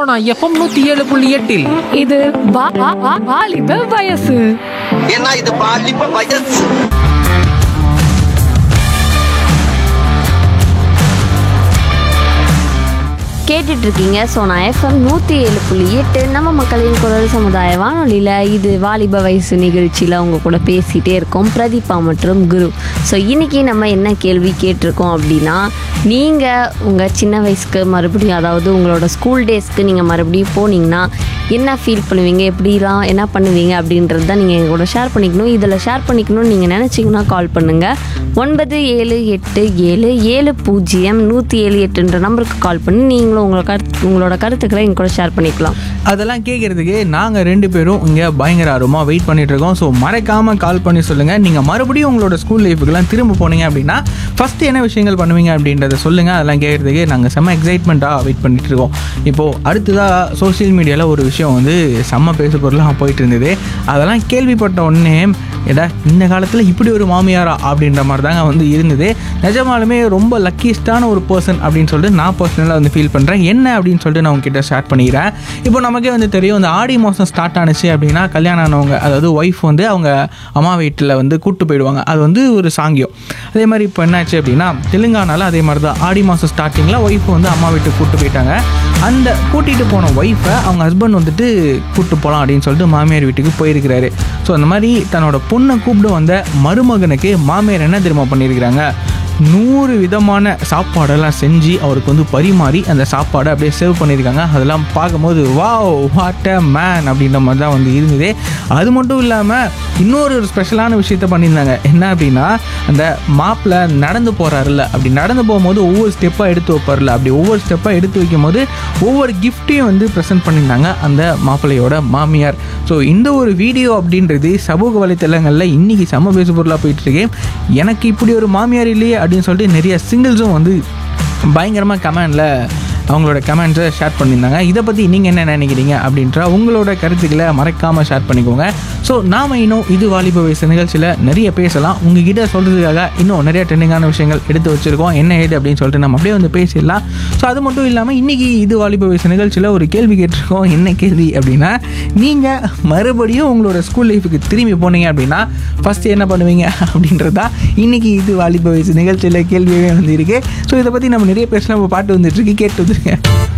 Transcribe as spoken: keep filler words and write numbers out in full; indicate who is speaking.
Speaker 1: Sona FM நூத்தி ஏழு புள்ளி எட்டில்
Speaker 2: இது வா- வா- வா- வாலிப வயசு.
Speaker 3: ஏன்னா இது பாலிப்ப வயசு.
Speaker 4: கேட்டுட்டு இருக்கீங்க சோனா எஃப்எம் நூற்றி ஏழு புள்ளி எட்டு நம்ம மக்களின் குரல் சமுதாய வானொலியில் இது வாலிப வயசு நிகழ்ச்சியில் அவங்க கூட பேசிகிட்டே இருக்கோம் பிரதீபா மற்றும் குரு. ஸோ இன்றைக்கி நம்ம என்ன கேள்வி கேட்டிருக்கோம் அப்படின்னா, நீங்கள் உங்கள் சின்ன வயசுக்கு மறுபடியும், அதாவது உங்களோட ஸ்கூல் டேஸ்க்கு நீங்கள் மறுபடியும் போனீங்கன்னா என்ன ஃபீல் பண்ணுவீங்க, எப்படிலாம் என்ன பண்ணுவீங்க அப்படின்றது தான் நீங்கள் எங்கள் கூட ஷேர் பண்ணிக்கணும். இதில் ஷேர் பண்ணிக்கணும்னு நீங்கள் நினச்சிங்கன்னா கால் பண்ணுங்கள். ஒன்பது ஏழு எட்டு ஏழு ஏழு பூஜ்ஜியம் நூற்றி ஏழு எட்டுன்ற நம்பருக்கு கால் பண்ணி நீங்களும் உங்களோட கருத்து உங்களோட கருத்துக்களை எங்க கூட ஷேர் பண்ணிக்கலாம்.
Speaker 5: அதெல்லாம் கேட்குறதுக்கு நாங்கள் ரெண்டு பேரும் இங்கே பயங்கர ஆர்வமாக வெயிட் பண்ணிட்டு இருக்கோம். ஸோ மறக்காமல் கால் பண்ணி சொல்லுங்கள். நீங்கள் மறுபடியும் உங்களோட ஸ்கூல் லைஃபுக்கெல்லாம் திரும்ப போனீங்க அப்படின்னா ஃபஸ்ட்டு என்ன விஷயங்கள் பண்ணுவீங்க அப்படின்றத சொல்லுங்கள். அதெல்லாம் கேட்குறதுக்கு நாங்கள் செம்ம எக்ஸைட்மெண்ட்டாக வெயிட் பண்ணிட்டு இருக்கோம். இப்போது அடுத்ததாக சோஷியல் மீடியாவில் ஒரு விஷயம் வந்து செம்ம பேசு பொருளாக போயிட்டு இருந்தது. அதெல்லாம் கேள்விப்பட்ட உடனே ஏடா இந்த காலத்தில் இப்படி ஒரு மாமியாரா அப்படின்ற மாதிரி தாங்க வந்து இருந்தது. நிஜமாலுமே ரொம்ப லக்கியஸ்டான ஒரு பர்சன் அப்படின்னு சொல்லிட்டு நான் பர்சனலாக வந்து ஃபீல் பண்ணுறேன். என்ன அப்படின்னு சொல்லிட்டு நான் உங்ககிட்ட ஷேர் பண்ணிக்கிறேன். இப்போ நமக்கே வந்து தெரியும், இந்த ஆடி மாதம் ஸ்டார்ட் ஆனிச்சு அப்படின்னா கல்யாணம் ஆனவங்க, அதாவது ஒய்ஃப் வந்து அவங்க அம்மா வீட்டில் வந்து கூப்பிட்டு போயிடுவாங்க. அது வந்து ஒரு சாங்கியம். அதே மாதிரி இப்போ என்னாச்சு அப்படின்னா தெலுங்கானாவில் அதே மாதிரி தான் ஆடி மாதம் ஸ்டார்டிங்கில் ஒய்ஃப் வந்து அம்மா வீட்டுக்கு கூப்பிட்டு போயிட்டாங்க. அந்த கூட்டிகிட்டு போன ஒய்ஃபை அவங்க ஹஸ்பண்ட் வந்துட்டு கூப்பிட்டு போகலாம் அப்படின்னு சொல்லிட்டு மாமியார் வீட்டுக்கு போயிருக்கிறாரு. ஸோ அந்த மாதிரி தன்னோட பொண்ணை கூப்பிட்டு வந்த மருமகனுக்கு மாமியார் என்ன தெரியுமா பண்ணியிருக்கிறாங்க, நூறு விதமான சாப்பாடெல்லாம் செஞ்சு அவருக்கு வந்து பரிமாறி அந்த சாப்பாடை அப்படியே சேவ் பண்ணியிருக்காங்க. அதெல்லாம் பார்க்கும்போது வாவ் வாட் அ மேன் அப்படின்ற மாதிரி தான் வந்து இருந்தது. அது மட்டும் இல்லாமல் இன்னொரு ஒரு ஸ்பெஷலான விஷயத்த பண்ணியிருந்தாங்க. என்ன அப்படின்னா, அந்த மாப்பிள்ளை நடந்து போகிறாருல்ல, அப்படி நடந்து போகும்போது ஒவ்வொரு ஸ்டெப்பாக எடுத்து வைப்பார்ல, அப்படி ஒவ்வொரு ஸ்டெப்பாக எடுத்து வைக்கும் போது ஒவ்வொரு கிஃப்ட்டையும் வந்து ப்ரெசென்ட் பண்ணியிருந்தாங்க அந்த மாப்பிள்ளையோட மாமியார். ஸோ இந்த ஒரு வீடியோ அப்படின்றது சமூக வலைத்தளங்களில் இன்றைக்கி செம்ம பேசு பொருளாக போயிட்டுருக்கு. எனக்கு இப்படி ஒரு மாமியார் இல்லையே அப்படின்னு சொல்லிட்டு நிறைய சிங்கிள்ஸும் வந்து பயங்கரமாக கமெண்டில் அவங்களோட கமெண்ட்ஸை ஷேர் பண்ணியிருந்தாங்க. இதை பற்றி நீங்கள் என்ன நினைக்கிறீங்க அப்படின்ற உங்களோட கருத்துக்களை மறக்காமல் ஷேர் பண்ணிக்கோங்க. ஸோ நாம் இன்னும் இது வாலிப வயசு நிகழ்ச்சியில் நிறைய பேசலாம். உங்ககிட்ட சொல்கிறதுக்காக இன்னும் நிறைய ட்ரெண்டிங்கான விஷயங்கள் எடுத்து வச்சுருக்கோம். என்ன ஏது அப்படின்னு சொல்லிட்டு நம்ம அப்படியே வந்து பேசிடலாம். ஸோ அது மட்டும் இல்லாமல் இன்றைக்கி இது வாலிப வயசு நிகழ்ச்சியில் ஒரு கேள்வி கேட்டிருக்கோம். என்ன கேள்வி அப்படின்னா, நீங்கள் மறுபடியும் உங்களோட ஸ்கூல் லைஃபுக்கு திரும்பி போனீங்க அப்படின்னா ஃபஸ்ட்டு என்ன பண்ணுவீங்க அப்படின்றதா இன்றைக்கி இது வாலிப வயசு நிகழ்ச்சியில் கேள்வியே வந்து இருக்குது. ஸோ இதை பற்றி நம்ம நிறைய பேசலாம். பாட்டு வந்துட்டுருக்கு, கேட்டு வந்துருங்க.